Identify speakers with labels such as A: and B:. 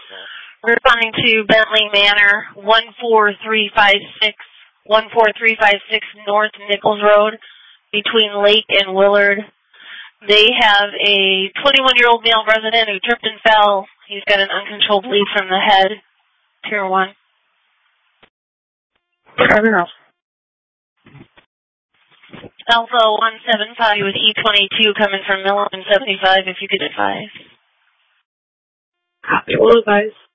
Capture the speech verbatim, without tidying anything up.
A: Responding to Bentley Manor, one four three five six, one four three five six North Nichols Road, between Lake and Willard. They have a twenty-one-year-old male resident who tripped and fell. He's got an uncontrolled bleed from the head. Tier one.
B: Enough.
A: Alpha one seven five with E twenty-two coming from Milliman seventy-five, if you could advise.
B: Copy, will advise.